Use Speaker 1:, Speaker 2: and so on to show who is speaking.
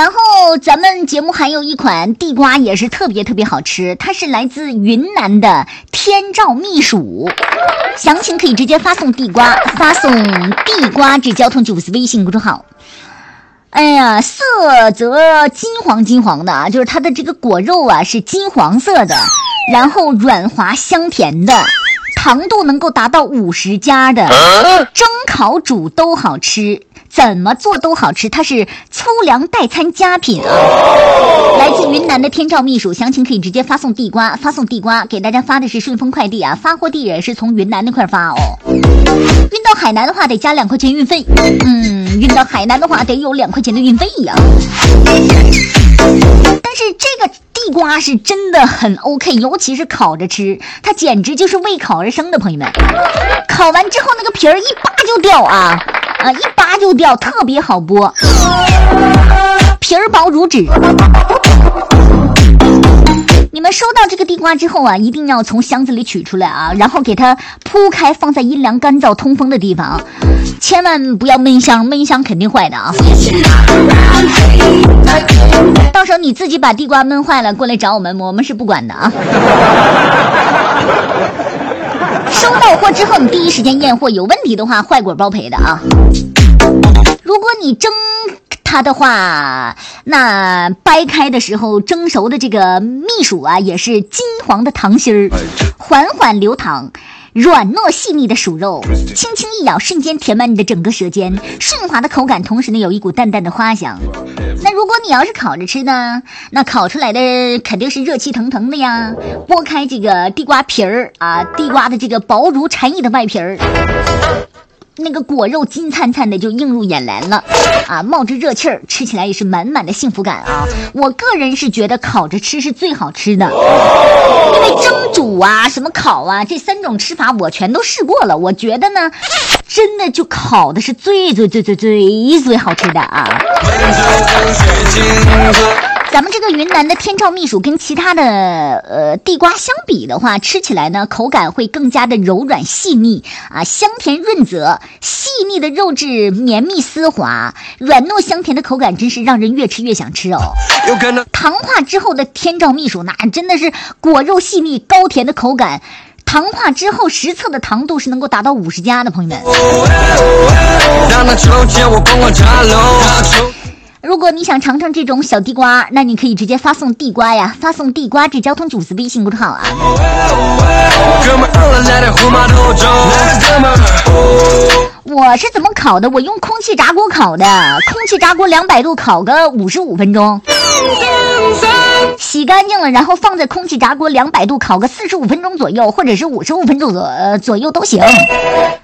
Speaker 1: 然后咱们节目还有一款地瓜也是特别好吃，它是来自云南的天照蜜薯，详情可以直接发送地瓜，发送地瓜至交通90微信公众号。哎呀，色泽金黄的啊，就是它的这个果肉啊是金黄色的，然后软滑香甜的，糖度能够达到50加的，蒸烤煮都好吃，怎么做都好吃，它是粗粮代餐佳品啊！来自云南的天照蜜薯，详情可以直接发送地瓜，给大家发的是顺丰快递啊，发货地也是从云南那块发哦。运到海南的话得加2块钱运费，运到海南的话得有2块钱的运费呀。但是这个地瓜是真的很 OK， 尤其是烤着吃，它简直就是为烤而生的，朋友们。烤完之后那个皮儿一扒就掉一扒就掉，特别好剥，皮儿薄如纸。你们收到这个地瓜之后啊，一定要从箱子里取出来啊，然后给它铺开，放在阴凉干燥通风的地方，千万不要闷香，闷香肯定坏的啊。到时候你自己把地瓜闷坏了过来找我们是不管的啊。收到货之后你第一时间验货，有问题的话坏果包赔的啊。如果你蒸它的话，那掰开的时候蒸熟的这个蜜薯啊也是金黄的糖心儿，缓缓流淌，软糯细腻的薯肉，轻轻一咬，瞬间填满你的整个舌尖，顺滑的口感，同时呢有一股淡淡的花香。那如果你要是烤着吃呢，那烤出来的肯定是热气腾腾的呀。剥开这个地瓜皮儿啊，地瓜的这个薄如蝉翼的外皮儿，那个果肉金灿灿的就映入眼帘了啊，冒着热气儿，吃起来也是满满的幸福感啊！我个人是觉得烤着吃是最好吃的，因为蒸煮啊、什么烤啊这3种吃法我全都试过了，我觉得呢，真的就烤的是最好吃的啊！咱们这个云南的天照蜜薯跟其他的地瓜相比的话，吃起来呢口感会更加的柔软细腻啊，香甜润泽，细腻的肉质绵密丝滑，软糯香甜的口感真是让人越吃越想吃哦。糖化之后的天照蜜薯那真的是果肉细腻高甜的口感，糖化之后实测的糖度是能够达到50加的，朋友们。如果你想尝尝这种小地瓜，那你可以直接发送地瓜呀，发送地瓜至交通90微信公众号啊。我是怎么烤的？我用空气炸锅烤的，空气炸锅200度烤个55分钟，洗干净了，然后放在空气炸锅200度烤个45分钟左右，或者是55分钟左右都行。